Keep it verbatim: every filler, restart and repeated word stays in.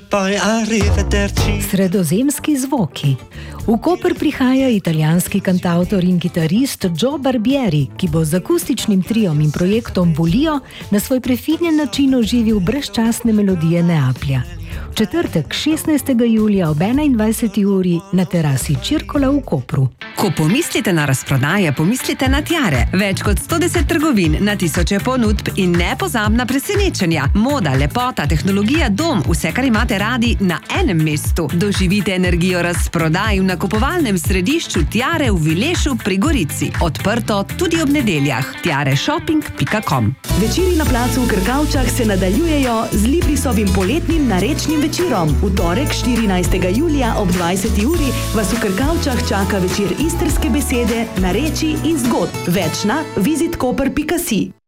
poi arrivederci. Sredozemski zvoki. V Koper prihaja italijanski kantavtor in kitarist Joe Barbieri, ki bo z akustičnim triom in projektom Volio na svoj prefinjen način oživil brezčasne melodije Neaplja. V četrtek, šestnajstega julija ob enaindvajseti uri na terasi Čirkola v Kopru. Ko pomislite na razprodaje, pomislite na Tiare. Več kot sto deset trgovin, na tisoče ponudb in nepozabna presenečenja. Moda, lepota, tehnologija, dom, vse, kar imate radi na enem mestu. Doživite energijo razprodaj v nakupovalnem središču Tiare v Vilešu pri Gorici. Odprto tudi ob nedeljah. tiare shopping pika com. Večeri na placu v Krkavčah se nadaljujejo z Librisovim poletnim narečnim večerom. V torek, štirinajstega julija ob dvajseti uri vas v Krkavčah čaka večer istrske besede, narečij in zgodb. Več na vizitkoper pika si.